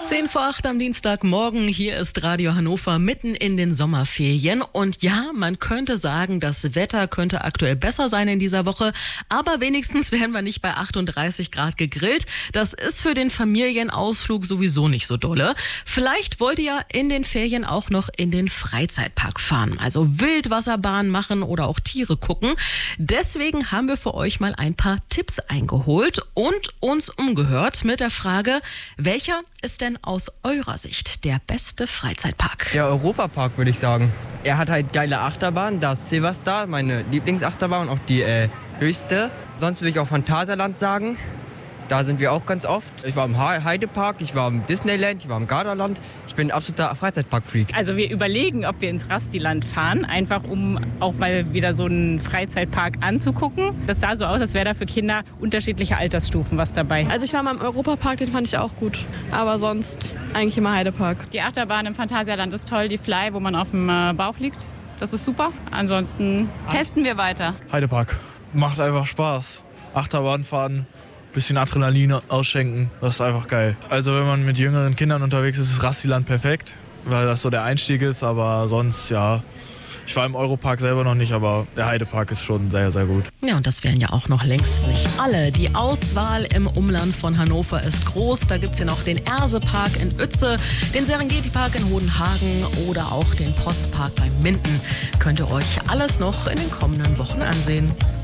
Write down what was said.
7:10 am Dienstagmorgen. Hier ist Radio Hannover mitten in den Sommerferien. Und ja, man könnte sagen, das Wetter könnte aktuell besser sein in dieser Woche. Aber wenigstens werden wir nicht bei 38 Grad gegrillt. Das ist für den Familienausflug sowieso nicht so dolle. Vielleicht wollt ihr ja in den Ferien auch noch in den Freizeitpark fahren. Also Wildwasserbahn machen oder auch Tiere gucken. Deswegen haben wir für euch mal ein paar Tipps eingeholt und uns umgehört mit der Frage, welcher ist denn aus eurer Sicht der beste Freizeitpark? Der Europapark, würde ich sagen. Er hat halt geile Achterbahnen. Da ist Silverstar, meine Lieblingsachterbahn, auch die höchste. Sonst würde ich auch Phantasialand sagen. Da sind wir auch ganz oft. Ich war im Heidepark, ich war im Disneyland, ich war im Gardaland. Ich bin ein absoluter Freizeitpark-Freak. Also wir überlegen, ob wir ins Rastiland fahren, einfach um auch mal wieder so einen Freizeitpark anzugucken. Das sah so aus, als wäre da für Kinder unterschiedliche Altersstufen was dabei. Also ich war mal im Europapark, den fand ich auch gut. Aber sonst eigentlich immer Heidepark. Die Achterbahn im Phantasialand ist toll, die Fly, wo man auf dem Bauch liegt. Das ist super. Ansonsten testen wir weiter. Heidepark. Macht einfach Spaß. Achterbahn fahren. Bisschen Adrenalin ausschenken, das ist einfach geil. Also wenn man mit jüngeren Kindern unterwegs ist, ist Rastiland perfekt, weil das so der Einstieg ist, aber sonst ja. Ich war im Europark selber noch nicht, aber der Heidepark ist schon sehr, sehr gut. Ja, und das wären ja auch noch längst nicht alle. Die Auswahl im Umland von Hannover ist groß. Da gibt es ja noch den Erse-Park in Uetze, den Serengeti-Park in Hodenhagen oder auch den Postpark bei Minden. Könnt ihr euch alles noch in den kommenden Wochen ansehen.